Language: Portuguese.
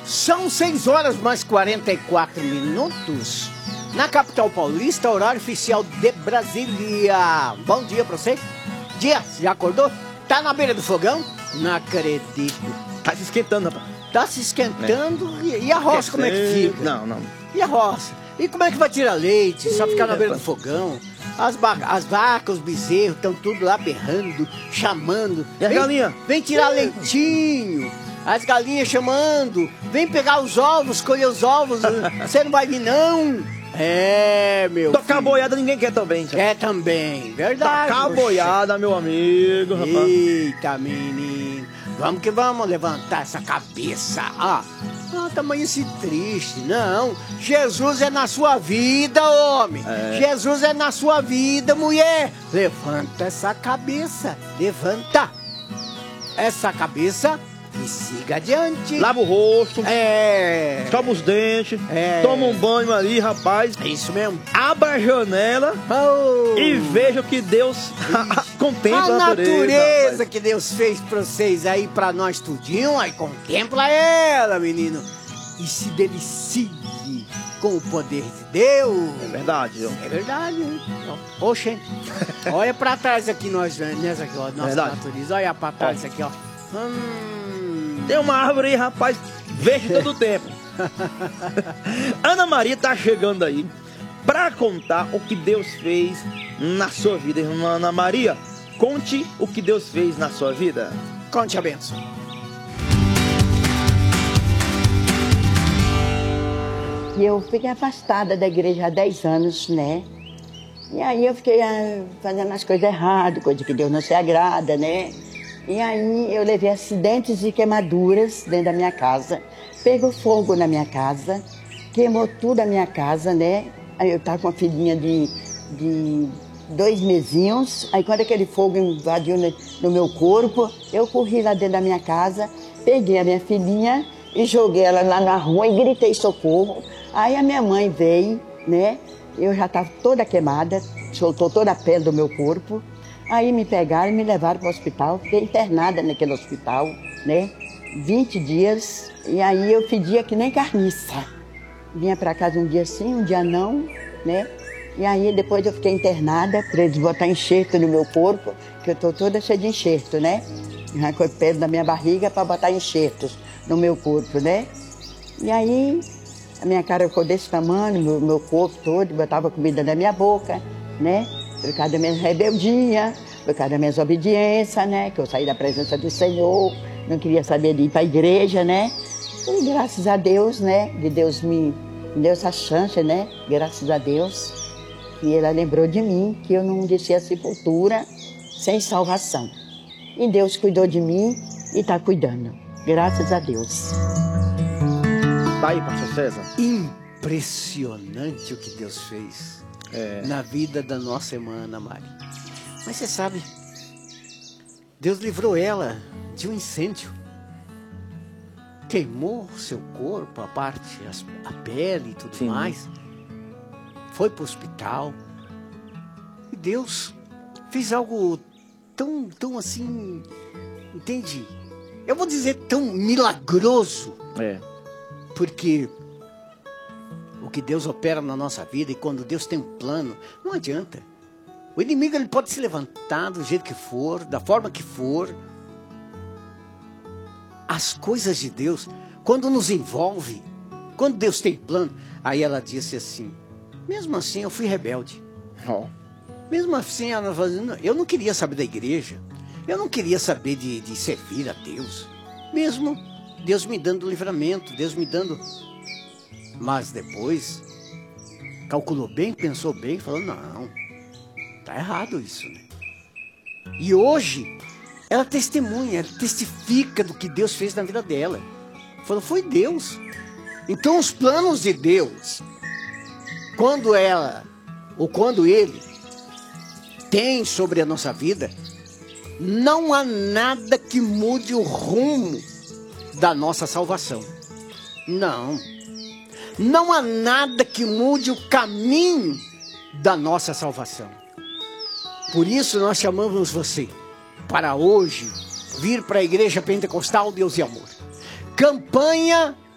São 6 horas mais 44 minutos. Na capital paulista, horário oficial de Brasília. Bom dia pra você. Dia, já acordou? Tá na beira do fogão? Não acredito. Tá se esquentando, rapaz. Tá se esquentando. E a roça, como é que fica? Não. E a roça? E como é que vai tirar leite? Só ficar na beira do fogão? As vacas, os bezerros, estão tudo lá berrando, chamando. E as galinhas? Vem tirar leitinho. As galinhas chamando. Vem pegar os ovos, colher os ovos. Você não vai vir, não? É, meu Tocar boiada ninguém quer também. É também, verdade. Tocar boiada, meu amigo, rapaz. Eita, menino. Vamos que vamos levantar essa cabeça. Tamanho esse triste. Não, Jesus é na sua vida, homem. Jesus é na sua vida, mulher. Levanta essa cabeça. Levanta essa cabeça e siga adiante. Lava o rosto. Toma os dentes. Toma um banho ali, rapaz. É isso mesmo. Abra a janela e veja o que Deus contempla a natureza rapaz. que Deus fez pra vocês aí, pra nós tudinho. Aí contempla ela, menino. E se delicie com o poder de Deus. É verdade, viu? É verdade. Oxe, olha pra trás aqui, nessa aqui, ó, nossa natureza. Olha pra trás aqui, ó. Tem uma árvore aí, rapaz, verde todo o tempo. Ana Maria tá chegando aí pra contar o que Deus fez na sua vida. Irmã Ana Maria, conte o que Deus fez na sua vida. Conte a bênção. E eu fiquei afastada da igreja há 10 anos, né? E aí eu fiquei fazendo as coisas erradas, coisa que Deus não se agrada, né? E aí eu levei acidentes e queimaduras dentro da minha casa. Pegou fogo na minha casa, queimou tudo a minha casa, né? Aí eu tava com uma filhinha de 2 mesinhos. Aí quando aquele fogo invadiu no meu corpo, eu corri lá dentro da minha casa, peguei a minha filhinha e joguei ela lá na rua e gritei socorro. Aí a minha mãe veio, né? Eu já estava toda queimada, soltou toda a pele do meu corpo. Aí me pegaram e me levaram para o hospital. Fiquei internada naquele hospital, né? 20 dias. E aí eu fedia que nem carniça. Vinha para casa um dia sim, um dia não, né? E aí depois eu fiquei internada para eles botar enxerto no meu corpo, que eu estou toda cheia de enxerto, né? Arrancou o pelo da minha barriga para botar enxertos no meu corpo, né? E aí a minha cara ficou desse tamanho, meu corpo todo, botava comida na minha boca, né? Por causa da minha rebeldia, por causa da minha desobediência, né? Que eu saí da presença do Senhor, não queria saber de ir para a igreja, né? E graças a Deus, né? Que Deus me deu essa chance, né? Graças a Deus, que Ele lembrou de mim, que eu não desci a sepultura sem salvação. E Deus cuidou de mim e está cuidando. Graças a Deus. Tá aí, pastor César. Impressionante o que Deus fez na vida da nossa irmã Ana Maria. Mas você sabe, Deus livrou ela de um incêndio. Queimou seu corpo, a pele e tudo mais. Foi para o hospital. E Deus fez algo tão assim, entende? Eu vou dizer tão milagroso. Porque o que Deus opera na nossa vida, e quando Deus tem um plano, não adianta. O inimigo ele pode se levantar do jeito que for, da forma que for. As coisas de Deus, quando nos envolve, quando Deus tem plano, aí ela disse assim, mesmo assim eu fui rebelde. Mesmo assim, eu não queria saber da igreja, eu não queria saber de servir a Deus. Mesmo Deus me dando livramento, Deus me dando... Mas depois, calculou bem, pensou bem, falou, não, tá errado isso, né? E hoje, ela testemunha, ela testifica do que Deus fez na vida dela. Falou, foi Deus. Então os planos de Deus, quando ela, ou quando Ele, tem sobre a nossa vida, não há nada que mude o rumo da nossa salvação. Não há nada que mude o caminho da nossa salvação. Por isso nós chamamos você para hoje vir para a Igreja Pentecostal Deus e Amor. Campanha